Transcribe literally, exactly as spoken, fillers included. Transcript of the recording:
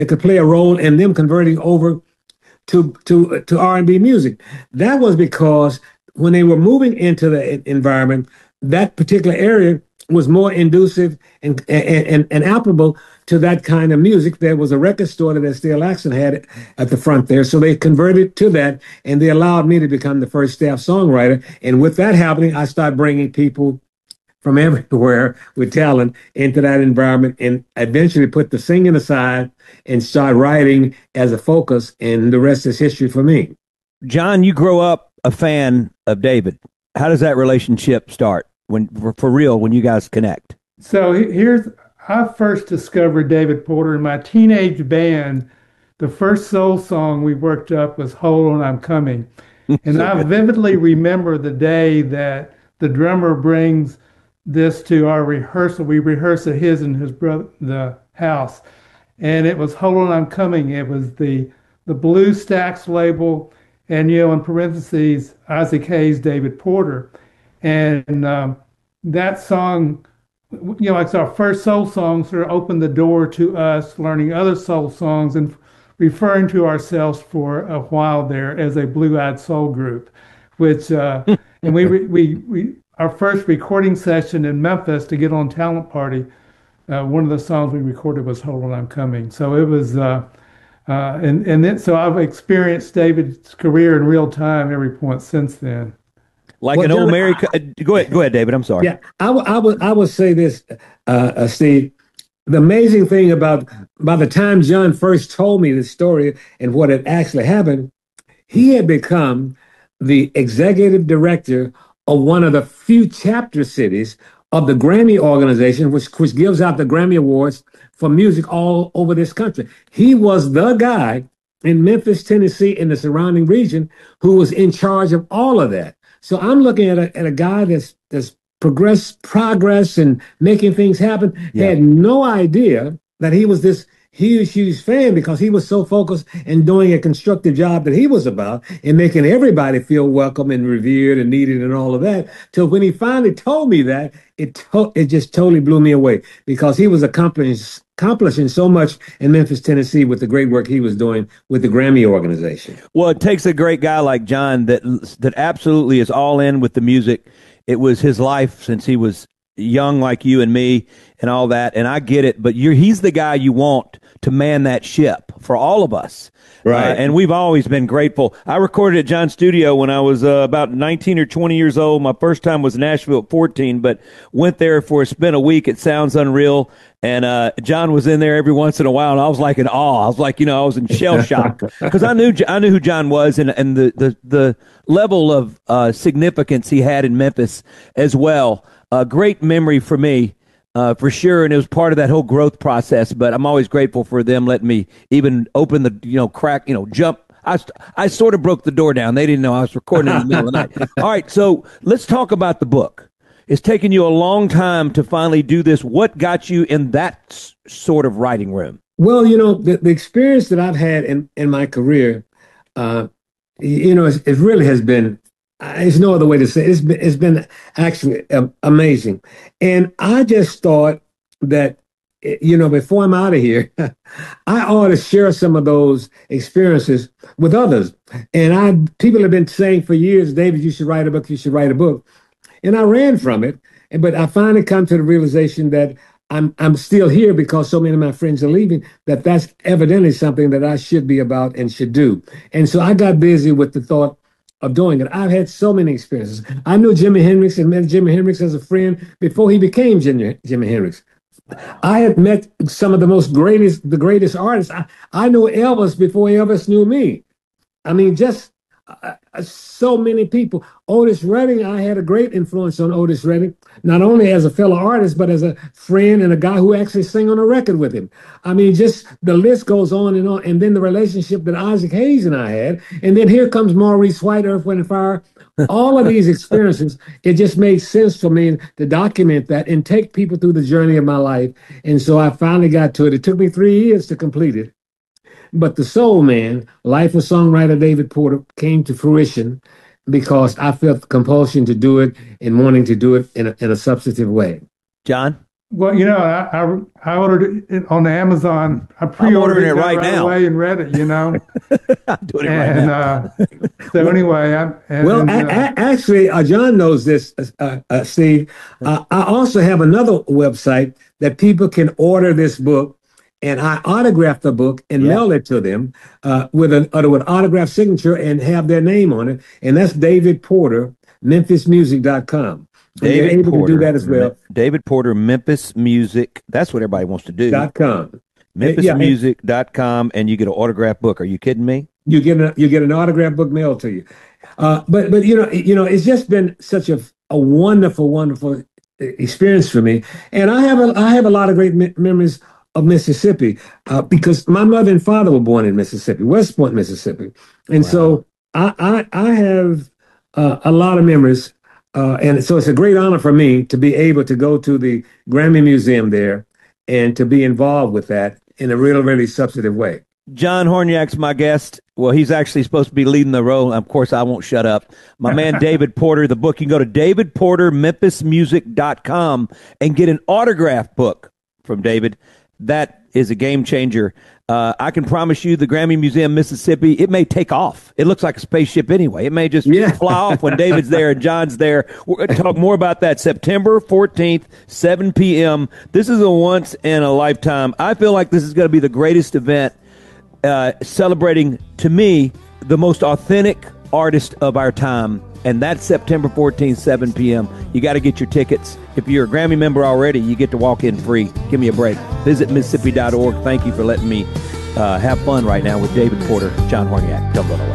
it could play a role in them converting over to to to R and B music. That was because when they were moving into the environment, that particular area was more inducive and and, and, and applicable to that kind of music. There was a record store that Estelle Action had at the front there, so they converted to that, and they allowed me to become the first staff songwriter. And with that happening, I started bringing people from everywhere with talent into that environment, and eventually put the singing aside and start writing as a focus, and the rest is history for me. John, you grow up a fan of David. How does that relationship start when, for, for real, when you guys connect? So here's, I first discovered David Porter in my teenage band. The first soul song we worked up was Hold On, I'm Coming. And so I vividly remember the day that the drummer brings this to our rehearsal. We rehearsed at his and his brother, the house. And it was Hold On, I'm Coming. It was the, the Blue Stax label, and, you know, in parentheses, Isaac Hayes, David Porter. And um, that song, you know, like our first soul song, sort of opened the door to us learning other soul songs and referring to ourselves for a while there as a blue-eyed soul group, which, uh, and we, we, we, our first recording session in Memphis to get on Talent Party, uh, one of the songs we recorded was Hold On, I'm Coming. So it was, uh, uh, and, and then, so I've experienced David's career in real time every point since then. Like well, an John, old Mary. I, go ahead, go ahead, David. I'm sorry. Yeah, I, w- I would I would say this, uh, uh, Steve. The amazing thing about by the time John first told me the story and what had actually happened, he had become the executive director of one of the few chapter cities of the Grammy organization, which which gives out the Grammy Awards for music all over this country. He was the guy in Memphis, Tennessee, and the surrounding region who was in charge of all of that. So I'm looking at a, at a guy that's that's progress, progress and making things happen. Yeah. Had no idea that he was this huge, huge fan because he was so focused in doing a constructive job that he was about and making everybody feel welcome and revered and needed and all of that. Till when he finally told me that, it to- it just totally blew me away because he was accomplishing accomplishing so much in Memphis, Tennessee with the great work he was doing with the Grammy organization. Well, it takes a great guy like John that that absolutely is all in with the music. It was his life since he was young, like you and me and all that. And I get it, but you're, he's the guy you want to man that ship for all of us. Right. Uh, and we've always been grateful. I recorded at John's studio when I was uh, about nineteen or twenty years old. My first time was Nashville at fourteen, but went there for a spent a week. It sounds unreal. And uh, John was in there every once in a while, and I was like in awe. I was like, you know, I was in shell shock because I knew I knew who John was and, and the, the, the level of uh, significance he had in Memphis as well. A uh, great memory for me. Uh, for sure, and it was part of that whole growth process. But I'm always grateful for them letting me even open the, you know, crack, you know, jump. I, I sort of broke the door down. They didn't know I was recording in the middle of the night. All right, so let's talk about the book. It's taken you a long time to finally do this. What got you in that s- sort of writing room? Well, you know, the, the experience that I've had in, in my career, uh, you know, it, it really has been, there's no other way to say it. It's been, it's been actually um, amazing. And I just thought that, you know, before I'm out of here, I ought to share some of those experiences with others. And I, people have been saying for years, David, you should write a book, you should write a book. And I ran from it. But I finally come to the realization that I'm I'm still here because so many of my friends are leaving, that that's evidently something that I should be about and should do. And so I got busy with the thought of doing it. I've had so many experiences. I knew Jimi Hendrix and met Jimi Hendrix as a friend before he became Jimi, Jimi Hendrix. I had met some of the most greatest, the greatest artists. I, I knew Elvis before Elvis knew me. I mean, just uh, so many people. Otis Redding, I had a great influence on Otis Redding, not only as a fellow artist, but as a friend and a guy who actually sang on a record with him. I mean, just the list goes on and on. And then the relationship that Isaac Hayes and I had. And then here comes Maurice White, Earth, Wind and Fire. All of these experiences, it just made sense for me to document that and take people through the journey of my life. And so I finally got to it. It took me three years to complete it. But the Soul Man, Life of Songwriter David Porter, came to fruition because I felt the compulsion to do it and wanting to do it in a, in a substantive way. John? Well, you know, I, I I ordered it on Amazon. I I'm pre-ordered ordering it it got right right now. away and read it. You know, I'm doing it right and now. uh, so anyway, I Well, and a- uh, a- actually, uh, John knows this, uh, uh, Steve. Uh, I also have another website that people can order this book, and I autograph the book and Yeah. mail it to them uh, with an uh, with autograph signature and have their name on it. And that's David Porter, Memphis Music dot com. And you're David able Porter. to do that as well. David Porter, Memphis Music. That's what everybody wants to do. Dot com. Memphis Yeah, and Music dot com, and you get an autograph book. Are you kidding me? you get a, you get an autograph book mailed to you. Uh, but but you know you know it's just been such a a wonderful wonderful experience for me, and I have a I have a lot of great me- memories of Mississippi uh, because my mother and father were born in Mississippi, West Point, Mississippi, and Wow. so I I, I have uh, a lot of memories, uh, and so it's a great honor for me to be able to go to the Grammy Museum there and to be involved with that in a really really substantive way. John Horniak's my guest. Well, he's actually supposed to be leading the role. Of course, I won't shut up. My man, David Porter, the book. You can go to David Porter, Memphis Music dot com and get an autograph book from David. That is a game changer. Uh, I can promise you the Grammy Museum, Mississippi, it may take off. It looks like a spaceship anyway. It may just Yeah. fly off when David's there and John's there. We're going to talk more about that September fourteenth, seven p.m. This is a once in a lifetime. I feel like this is going to be the greatest event uh, celebrating, to me, the most authentic artist of our time. And that's September fourteenth, seven p.m. You got to get your tickets. If you're a Grammy member already, you get to walk in free. Give me a break. Visit Mississippi dot org. Thank you for letting me uh, have fun right now with David Porter, John Horniak. Don't go nowhere.